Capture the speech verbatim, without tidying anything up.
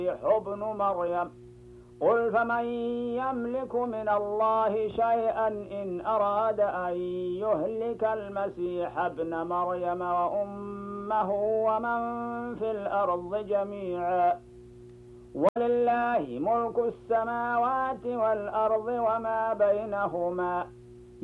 ابن مريم قل فمن يملك من الله شيئا إن أراد أن يهلك المسيح ابن مريم وأمه ومن في الأرض جميعا ولله ملك السماوات والأرض وما بينهما